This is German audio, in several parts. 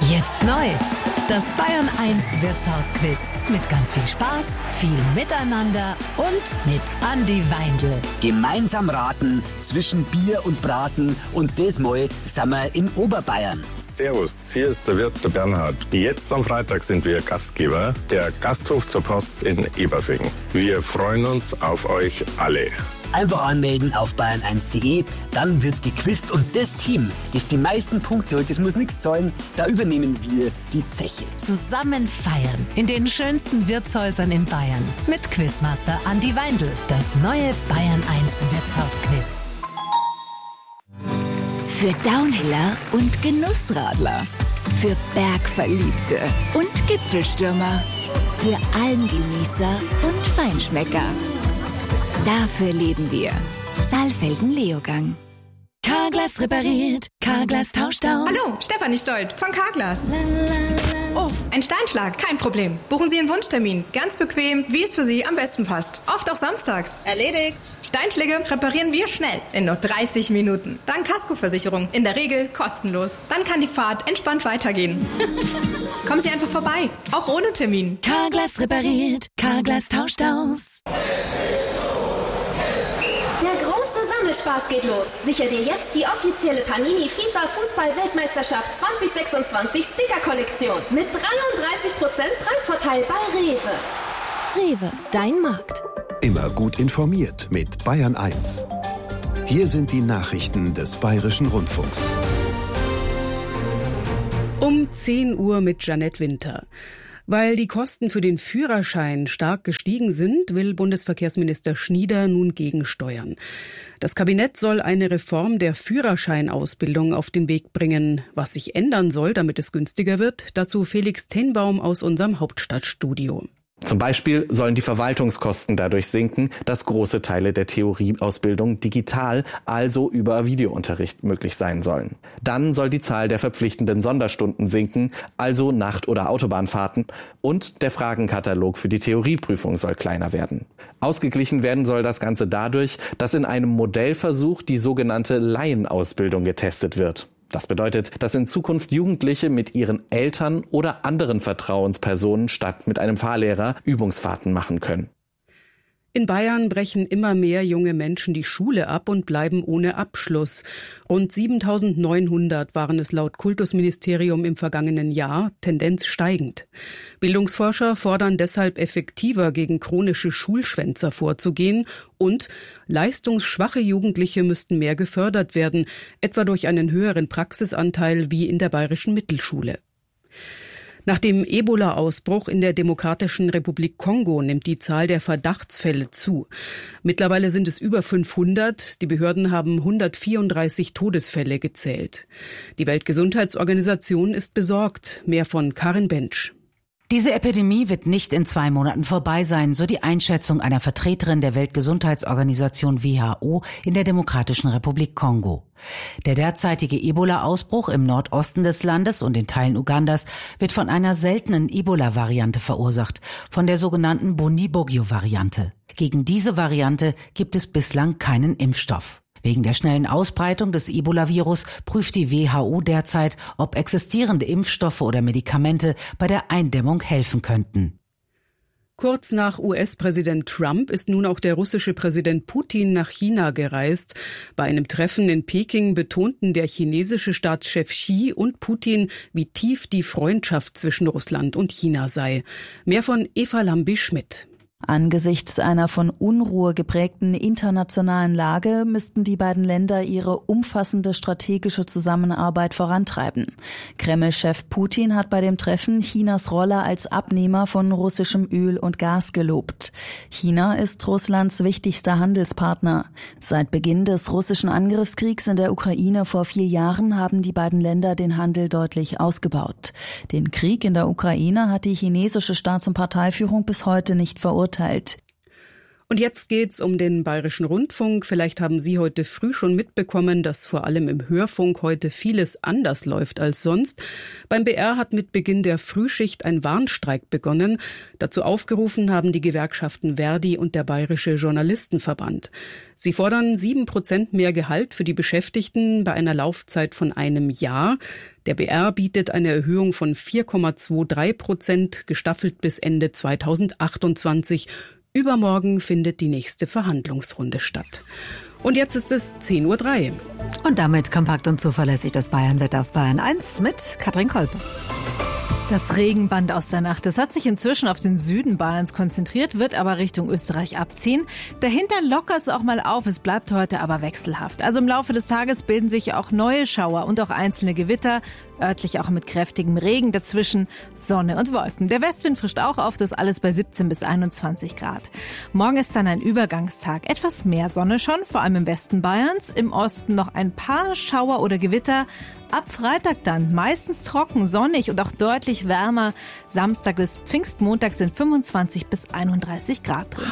Jetzt neu. Das Bayern 1 Wirtshausquiz. Mit ganz viel Spaß, viel Miteinander und mit Andi Weindl. Gemeinsam raten zwischen Bier und Braten und das Mal sind wir in Oberbayern. Servus, hier ist der Wirt, der Bernhard. Jetzt am Freitag sind wir Gastgeber, der Gasthof zur Post in Eberfing. Wir freuen uns auf euch alle. Einfach anmelden auf bayern1.de, dann wird gequizt und das Team, das die meisten Punkte holt, das muss nichts zahlen, da übernehmen wir die Zeche. Zusammen feiern in den schönsten Wirtshäusern in Bayern mit Quizmaster Andi Weindl. Das neue Bayern 1 Wirtshausquiz. Für Downhiller und Genussradler, für Bergverliebte und Gipfelstürmer, für Almgenießer und Feinschmecker. Dafür leben wir. Saalfelden-Leogang. Carglass repariert, Carglass tauscht aus. Hallo, Stefanie Stolt von Carglass. Oh, ein Steinschlag, kein Problem. Buchen Sie einen Wunschtermin. Ganz bequem, wie es für Sie am besten passt. Oft auch samstags. Erledigt. Steinschläge reparieren wir schnell, in nur 30 Minuten. Dank Kaskoversicherung, in der Regel kostenlos. Dann kann die Fahrt entspannt weitergehen. Kommen Sie einfach vorbei, auch ohne Termin. Carglass repariert, Carglass tauscht aus. Spaß geht los. Sicher dir jetzt die offizielle Panini FIFA Fußball-Weltmeisterschaft 2026 Sticker-Kollektion mit 33% Preisvorteil bei Rewe. Rewe, dein Markt. Immer gut informiert mit Bayern 1. Hier sind die Nachrichten des Bayerischen Rundfunks. Um 10 Uhr mit Janette Winter. Weil die Kosten für den Führerschein stark gestiegen sind, will Bundesverkehrsminister Schnieder nun gegensteuern. Das Kabinett soll eine Reform der Führerscheinausbildung auf den Weg bringen. Was sich ändern soll, damit es günstiger wird, dazu Felix Tenbaum aus unserem Hauptstadtstudio. Zum Beispiel sollen die Verwaltungskosten dadurch sinken, dass große Teile der Theorieausbildung digital, also über Videounterricht, möglich sein sollen. Dann soll die Zahl der verpflichtenden Sonderstunden sinken, also Nacht- oder Autobahnfahrten, und der Fragenkatalog für die Theorieprüfung soll kleiner werden. Ausgeglichen werden soll das Ganze dadurch, dass in einem Modellversuch die sogenannte Laienausbildung getestet wird. Das bedeutet, dass in Zukunft Jugendliche mit ihren Eltern oder anderen Vertrauenspersonen statt mit einem Fahrlehrer Übungsfahrten machen können. In Bayern brechen immer mehr junge Menschen die Schule ab und bleiben ohne Abschluss. Rund 7.900 waren es laut Kultusministerium im vergangenen Jahr, Tendenz steigend. Bildungsforscher fordern deshalb effektiver gegen chronische Schulschwänzer vorzugehen und leistungsschwache Jugendliche müssten mehr gefördert werden, etwa durch einen höheren Praxisanteil wie in der Bayerischen Mittelschule. Nach dem Ebola-Ausbruch in der Demokratischen Republik Kongo nimmt die Zahl der Verdachtsfälle zu. Mittlerweile sind es über 500. Die Behörden haben 134 Todesfälle gezählt. Die Weltgesundheitsorganisation ist besorgt. Mehr von Karin Bensch. Diese Epidemie wird nicht in 2 Monaten vorbei sein, so die Einschätzung einer Vertreterin der Weltgesundheitsorganisation WHO in der Demokratischen Republik Kongo. Der derzeitige Ebola-Ausbruch im Nordosten des Landes und in Teilen Ugandas wird von einer seltenen Ebola-Variante verursacht, von der sogenannten Bundibugyo-Variante. Gegen diese Variante gibt es bislang keinen Impfstoff. Wegen der schnellen Ausbreitung des Ebola-Virus prüft die WHO derzeit, ob existierende Impfstoffe oder Medikamente bei der Eindämmung helfen könnten. Kurz nach US-Präsident Trump ist nun auch der russische Präsident Putin nach China gereist. Bei einem Treffen in Peking betonten der chinesische Staatschef Xi und Putin, wie tief die Freundschaft zwischen Russland und China sei. Mehr von Eva Lambi-Schmidt. Angesichts einer von Unruhe geprägten internationalen Lage müssten die beiden Länder ihre umfassende strategische Zusammenarbeit vorantreiben. Kreml-Chef Putin hat bei dem Treffen Chinas Rolle als Abnehmer von russischem Öl und Gas gelobt. China ist Russlands wichtigster Handelspartner. Seit Beginn des russischen Angriffskriegs in der Ukraine vor 4 Jahren haben die beiden Länder den Handel deutlich ausgebaut. Den Krieg in der Ukraine hat die chinesische Staats- und Parteiführung bis heute nicht verurteilt. Und jetzt geht's um den Bayerischen Rundfunk. Vielleicht haben Sie heute früh schon mitbekommen, dass vor allem im Hörfunk heute vieles anders läuft als sonst. Beim BR hat mit Beginn der Frühschicht ein Warnstreik begonnen. Dazu aufgerufen haben die Gewerkschaften Verdi und der Bayerische Journalistenverband. Sie fordern 7% mehr Gehalt für die Beschäftigten bei einer Laufzeit von einem Jahr. Der BR bietet eine Erhöhung von 4,23%, gestaffelt bis Ende 2028. Übermorgen findet die nächste Verhandlungsrunde statt. Und jetzt ist es 10:03 Uhr. Und damit kompakt und zuverlässig das Bayernwetter auf Bayern 1 mit Katrin Kolpe. Das Regenband aus der Nacht, das hat sich inzwischen auf den Süden Bayerns konzentriert, wird aber Richtung Österreich abziehen. Dahinter lockert es auch mal auf, es bleibt heute aber wechselhaft. Also im Laufe des Tages bilden sich auch neue Schauer und auch einzelne Gewitter, örtlich auch mit kräftigem Regen, dazwischen Sonne und Wolken. Der Westwind frischt auch auf, das alles bei 17 bis 21 Grad. Morgen ist dann ein Übergangstag, etwas mehr Sonne schon, vor allem im Westen Bayerns, im Osten noch ein paar Schauer oder Gewitter. Ab Freitag dann meistens trocken, sonnig und auch deutlich wärmer. Samstag bis Pfingstmontag sind 25 bis 31 Grad drin.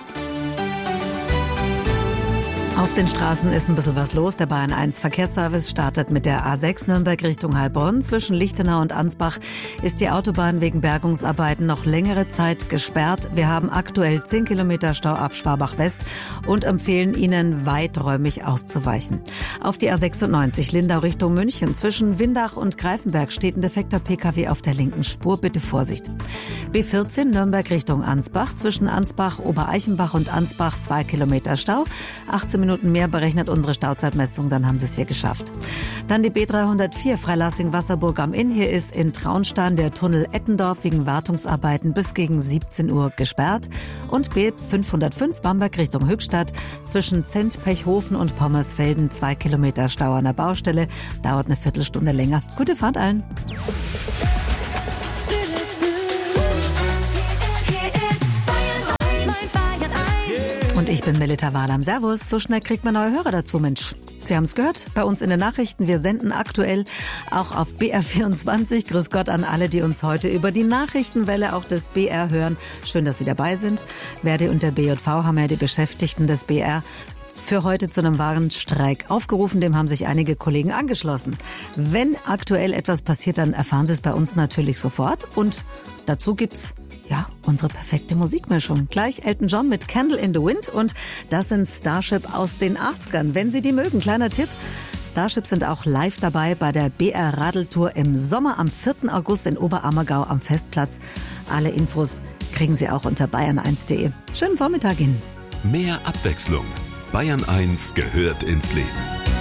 Auf den Straßen ist ein bisschen was los. Der Bayern 1 Verkehrsservice startet mit der A6 Nürnberg Richtung Heilbronn. Zwischen Lichtenau und Ansbach ist die Autobahn wegen Bergungsarbeiten noch längere Zeit gesperrt. Wir haben aktuell 10 Kilometer Stau ab Schwabach West und empfehlen Ihnen, weiträumig auszuweichen. Auf die A96 Lindau Richtung München. Zwischen Windach und Greifenberg steht ein defekter Pkw auf der linken Spur. Bitte Vorsicht. B14 Nürnberg Richtung Ansbach. Zwischen Ansbach, Obereichenbach und Ansbach 2 Kilometer Stau. 18 Minuten mehr berechnet unsere Stauzeitmessung, dann haben Sie es hier geschafft. Dann die B304 Freilassing-Wasserburg am Inn. Hier ist in Traunstein der Tunnel Ettendorf wegen Wartungsarbeiten bis gegen 17 Uhr gesperrt. Und B505 Bamberg Richtung Höchstadt. Zwischen Zent-Pechhofen und Pommersfelden 2 Kilometer Stau an der Baustelle. Dauert eine Viertelstunde länger. Gute Fahrt allen. Und ich bin Melita Wahlam. Servus. So schnell kriegt man neue Hörer dazu, Mensch. Sie haben es gehört, bei uns in den Nachrichten. Wir senden aktuell auch auf BR24. Grüß Gott an alle, die uns heute über die Nachrichtenwelle auch des BR hören. Schön, dass Sie dabei sind. Verdi und der BJV haben ja die Beschäftigten des BR für heute zu einem Warnstreik aufgerufen. Dem haben sich einige Kollegen angeschlossen. Wenn aktuell etwas passiert, dann erfahren Sie es bei uns natürlich sofort. Und dazu gibt's unsere perfekte Musikmischung. Gleich Elton John mit Candle in the Wind und das sind Starship aus den 80ern. Wenn Sie die mögen, kleiner Tipp. Starship sind auch live dabei bei der BR Radeltour im Sommer am 4. August in Oberammergau am Festplatz. Alle Infos kriegen Sie auch unter bayern1.de. Schönen Vormittag Ihnen. Mehr Abwechslung. Bayern 1 gehört ins Leben.